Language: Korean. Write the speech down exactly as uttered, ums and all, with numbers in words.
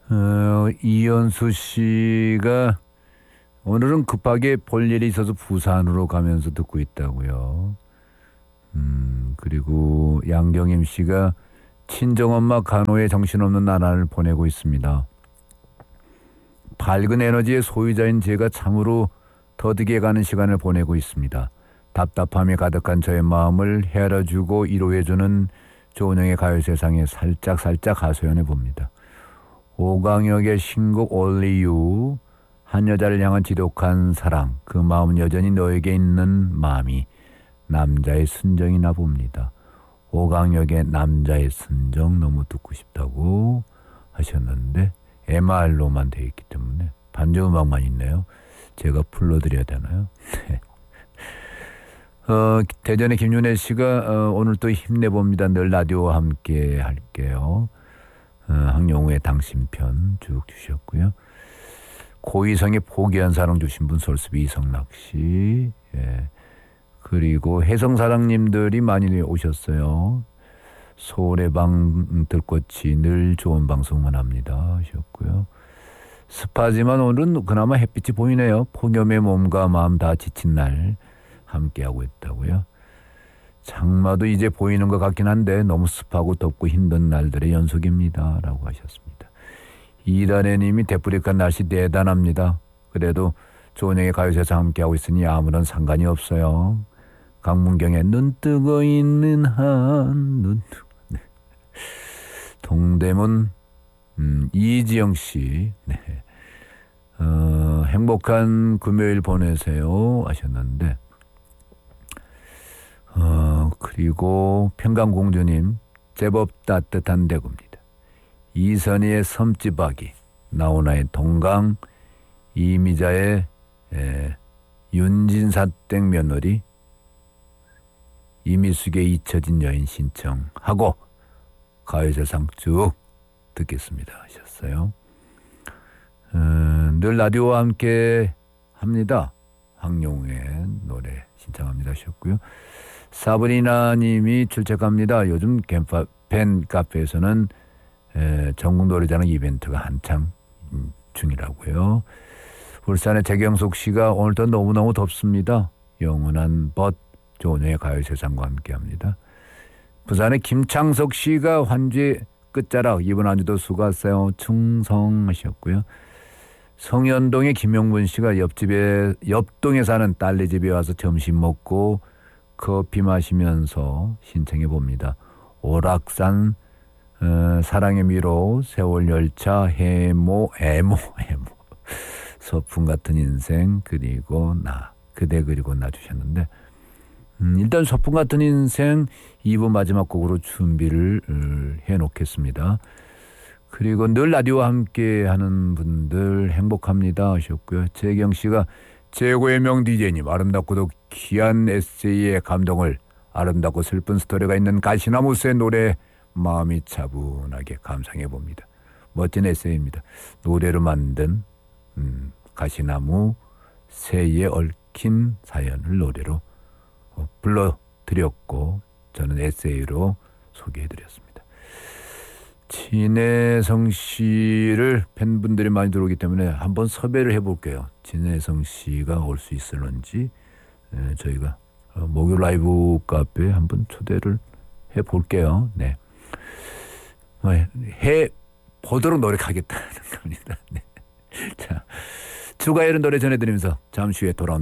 어, 이현수 씨가 오늘은 급하게 볼 일이 있어서 부산으로 가면서 듣고 있다고요. 음, 그리고 양경임 씨가 친정엄마 간호에 정신없는 나날을 보내고 있습니다. 밝은 에너지의 소유자인 제가 참으로 더디게 가는 시간을 보내고 있습니다. 답답함이 가득한 저의 마음을 헤아려주고 위로해주는 조은영의 가요세상에 살짝살짝 하소연해 봅니다. 오강혁의 신곡 Only You, 한 여자를 향한 지독한 사랑, 그 마음은 여전히 너에게 있는 마음이 남자의 순정이나 봅니다. 오강혁의 남자의 순정 너무 듣고 싶다고 하셨는데 엠알로만 되어 있기 때문에 반주음악만 있네요. 제가 불러드려야 되나요? 어, 대전의 김윤혜 씨가 어, 오늘 또 힘내봅니다. 늘 라디오와 함께 할게요. 어, 황영우의 당신편 쭉 주셨고요. 고이성의 포기한 사랑 주신 분 솔스비 이성락 씨. 예. 그리고 혜성사랑님들이 많이 오셨어요. 서울의 방 들꽃이 늘 좋은 방송만 합니다 하셨고요. 습하지만 오늘은 그나마 햇빛이 보이네요. 폭염의 몸과 마음 다 지친 날 함께하고 있다고요. 장마도 이제 보이는 것 같긴 한데 너무 습하고 덥고 힘든 날들의 연속입니다 라고 하셨습니다. 이단혜님이 데프리칸 날씨 대단합니다. 그래도 조은영의 가요세상 함께하고 있으니 아무런 상관이 없어요. 강문경의 눈 뜨고 있는 한 눈 뜨고 네. 동대문 음, 이지영 씨 네. 어, 행복한 금요일 보내세요 하셨는데 어, 그리고 평강공주님 제법 따뜻한 대구입니다. 이선희의 섬지박이, 나훈아의 동강, 이미자의 에, 윤진사댁 며느리, 이미숙의 잊혀진 여인 신청하고 가요세상 쭉 듣겠습니다 하셨어요. 어, 늘 라디오와 함께 합니다. 황용우의 노래 신청합니다 하셨고요. 사브리나님이 출첵합니다. 요즘 겐파, 팬카페에서는 에, 전국 노래자랑 이벤트가 한창 중이라고요. 울산의 재경숙 씨가 오늘도 너무너무 덥습니다. 영원한 벗 조은영의 가요세상과 함께합니다. 부산의 김창석 씨가 환주의 끝자락 이번 한 주도 수고하세요. 충성하셨고요. 성현동의 김용문 씨가 옆집에 옆동에 사는 딸네 집에 와서 점심 먹고 커피 마시면서 신청해 봅니다. 오락산 어, 사랑의 미로, 세월열차, 해모, 애모, 애모, 서풍 같은 인생, 그리고 나, 그대 그리고 나 주셨는데 음, 일단 서풍 같은 인생 이 부 마지막 곡으로 준비를 어, 해놓겠습니다. 그리고 늘 라디오와 함께 하는 분들 행복합니다 하셨고요. 재경씨가 최고의 명 디제이님, 아름답고도 귀한 에세이의 감동을 아름답고 슬픈 스토리가 있는 가시나무새 노래 마음이 차분하게 감상해 봅니다. 멋진 에세이입니다. 노래로 만든 음, 가시나무 새에 얽힌 사연을 노래로 어, 불러드렸고 저는 에세이로 소개해드렸습니다. 진혜성 씨를 팬분들이 많이 들어오기 때문에 한번 섭외를 해볼게요. 진혜성 씨가 올 수 있을런지 에, 저희가 어, 목요일 라이브 카페에 한번 초대를 해볼게요. 네. 해 보도록 노력하겠다는 겁니다. 네. 자, 추가열은 노래 전해드리면서 잠시 후에 돌아옵니다.